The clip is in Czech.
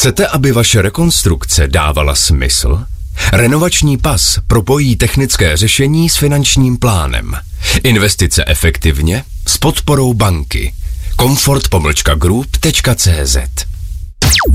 Chcete, aby vaše rekonstrukce dávala smysl? Renovační pas propojí technické řešení s finančním plánem. Investice efektivně s podporou banky. Comfort-group.cz